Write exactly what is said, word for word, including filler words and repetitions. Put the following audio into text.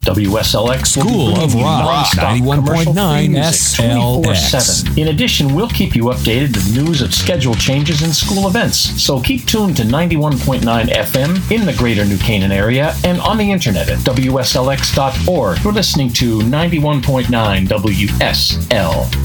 W S L X will be School bringing of you Rock, nonstop ninety-one point nine commercial-free music S L X. twenty-four seven. In addition, we'll keep you updated with news of schedule changes and school events. So keep tuned to ninety-one point nine F M in the greater New Canaan area and on the internet at W S L X dot org. You're listening to ninety-one point nine W S L